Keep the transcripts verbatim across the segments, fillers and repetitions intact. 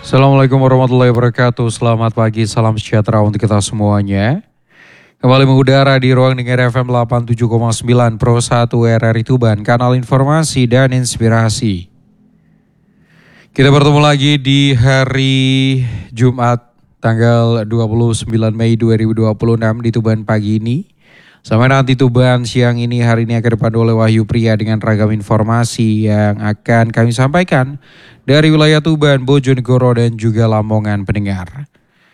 Assalamualaikum warahmatullahi wabarakatuh. Selamat pagi, salam sejahtera untuk kita semuanya. Kembali mengudara di ruang dengar F M delapan puluh tujuh koma sembilan Pro satu R R I Tuban, kanal informasi dan inspirasi. Kita bertemu lagi di hari Jumat tanggal dua puluh sembilan Mei dua ribu dua puluh enam di Tuban pagi ini. Sampai nanti Tuban siang ini, hari ini akan dipandu oleh Wahyu Pria dengan ragam informasi yang akan kami sampaikan dari wilayah Tuban, Bojonegoro dan juga Lamongan pendengar.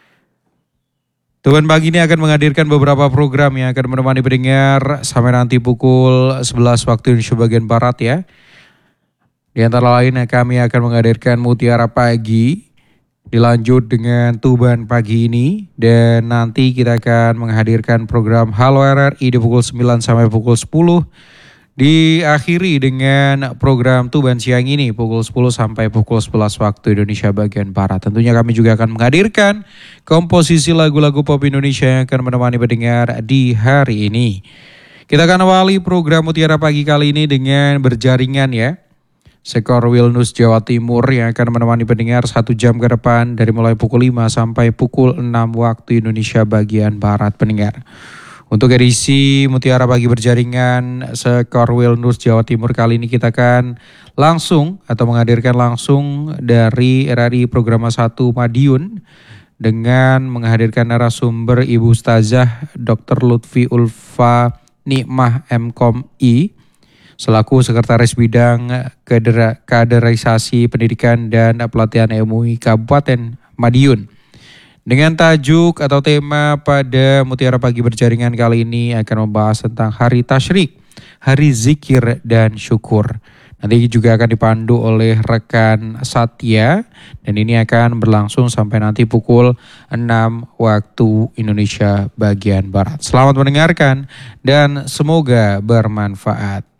Tuban pagi ini akan menghadirkan beberapa program yang akan menemani pendengar sampai nanti pukul sebelas waktu Indonesia bagian Barat ya. Di antara lain kami akan menghadirkan Mutiara Pagi, dilanjut dengan Tuban pagi ini, dan nanti kita akan menghadirkan program Halo R R I di pukul sembilan sampai pukul sepuluh. Diakhiri dengan program Tuban siang ini pukul sepuluh sampai pukul sebelas waktu Indonesia bagian Barat. Tentunya kami juga akan menghadirkan komposisi lagu-lagu pop Indonesia yang akan menemani pendengar di hari ini. Kita akan awali program Mutiara Pagi kali ini dengan berjaringan ya. Sekor Wilnus Jawa Timur yang akan menemani pendengar satu jam ke depan dari mulai pukul lima sampai pukul enam waktu Indonesia bagian Barat pendengar. Untuk edisi Mutiara Pagi berjaringan Sekor Wilnus Jawa Timur kali ini kita akan langsung atau menghadirkan langsung dari R R I Programa satu Madiun dengan menghadirkan narasumber Ibu Ustazah Doktor Lutfi Ulfa Nikmah M Com I selaku Sekretaris Bidang Kader Kaderisasi Pendidikan dan Pelatihan M U I Kabupaten Madiun. Dengan tajuk atau tema pada Mutiara Pagi berjaringan kali ini akan membahas tentang Hari Tasyrik, Hari Zikir dan Syukur. Nanti juga akan dipandu oleh rekan Satya dan ini akan berlangsung sampai nanti pukul enam waktu Indonesia bagian Barat. Selamat mendengarkan dan semoga bermanfaat.